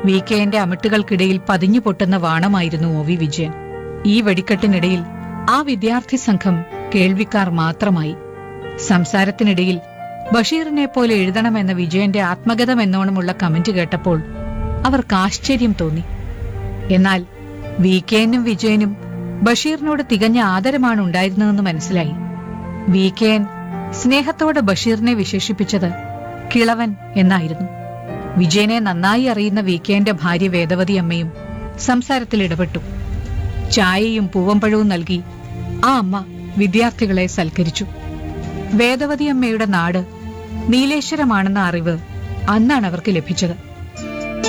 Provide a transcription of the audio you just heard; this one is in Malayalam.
വി കെന്റെ അമിട്ടുകൾക്കിടയിൽ പതിഞ്ഞു പൊട്ടുന്ന വാണമായിരുന്നു ഒ വി വിജയൻ. ഈ വെടിക്കെട്ടിനിടയിൽ ആ വിദ്യാർത്ഥി സംഘം കേൾവിക്കാർ മാത്രമായി. സംസാരത്തിനിടയിൽ ബഷീറിനെ പോലെ എഴുതണമെന്ന വിജയന്റെ ആത്മഗതമെന്നോണമുള്ള കമന്റ് കേട്ടപ്പോൾ അവർക്ക് ആശ്ചര്യം തോന്നി. എന്നാൽ വി കെനും വിജയനും ബഷീറിനോട് തികഞ്ഞ ആദരമാണ് ഉണ്ടായിരുന്നതെന്ന് മനസ്സിലായി. വി കെൻ സ്നേഹത്തോടെ ബഷീറിനെ വിശേഷിപ്പിച്ചത് കിളവൻ എന്നായിരുന്നു. വിജയനെ നന്നായി അറിയുന്ന വി കെന്റെ ഭാര്യ വേദവതി അമ്മയും സംസാരത്തിൽ ഇടപെട്ടു. ചായയും പൂവമ്പഴവും നൽകി ആ അമ്മ വിദ്യാർത്ഥികളെ സൽക്കരിച്ചു. വേദവതി അമ്മയുടെ നാട് നീലേശ്വരമാണെന്ന അറിവ് അന്നാണ് അവർക്ക് ലഭിച്ചത്.